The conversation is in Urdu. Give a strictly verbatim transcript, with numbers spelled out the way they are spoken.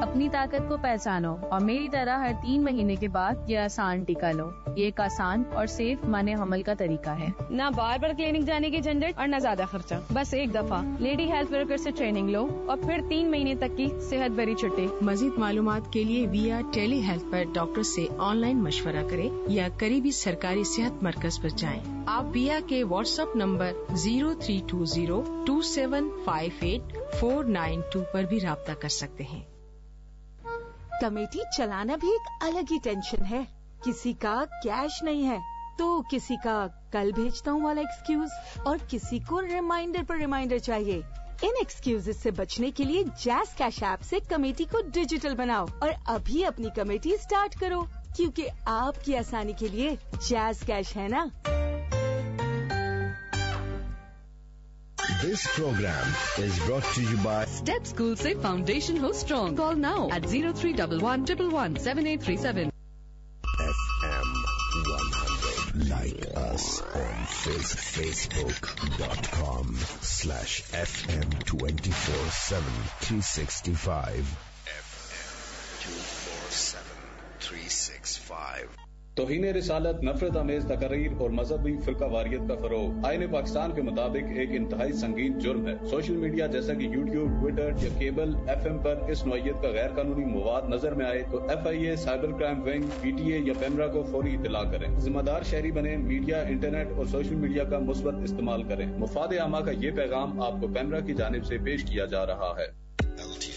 اپنی طاقت کو پہچانو اور میری طرح ہر تین مہینے کے بعد یہ آسان ٹیکہ لو. یہ ایک آسان اور سیف معنی حمل کا طریقہ ہے. نہ بار بار کلینک جانے کی جھنجٹ اور نہ زیادہ خرچہ. بس ایک دفعہ لیڈی ہیلتھ ورکر سے ٹریننگ لو اور پھر تین مہینے تک کی صحت بھری چھٹی. مزید معلومات کے لیے ویا ٹیلی ہیلتھ پر ڈاکٹر سے آن لائن مشورہ کریں یا قریبی سرکاری صحت مرکز پر جائیں. آپ ویا کے what's app number zero three to zero to seven five eight four nine to پر بھی رابطہ کر سکتے ہیں. کمیٹی چلانا بھی ایک الگ ہی ٹینشن ہے. کسی کا کیش نہیں ہے تو کسی کا کل بھیجتا ہوں والا ایکسکیوز اور کسی کو ریمائنڈر پر ریمائنڈر چاہیے. ان ایکسکیوز سے بچنے کے لیے جیز کیش ایپ سے کمیٹی کو ڈیجیٹل بناؤ اور ابھی اپنی کمیٹی اسٹارٹ کرو کیونکہ آپ کی آسانی کے لیے جیز کیش ہے نا. This program is brought to you by Step School سے foundation who strong. Call now at zero three one one one one one seven eight three seven. F M one hundred. Like us on face, facebook dot com slash F M twenty-four seven three sixty-five. F M twenty-four seven three sixty-five. توہین رسالت، نفرت آمیز تقاریر اور مذہبی فرقہ واریت کا فروغ آئین پاکستان کے مطابق ایک انتہائی سنگین جرم ہے. سوشل میڈیا جیسا کہ یوٹیوب، ٹویٹر یا کیبل ایف ایم پر اس نوعیت کا غیر قانونی مواد نظر میں آئے تو F I a, cyber crime wing, P T A یا پیمرا کو فوری اطلاع کریں. ذمہ دار شہری بنیں. میڈیا، انٹرنیٹ اور سوشل میڈیا کا مثبت استعمال کریں. مفاد عامہ کا یہ پیغام آپ کو پیمرا کی جانب سے پیش کیا جا رہا ہے.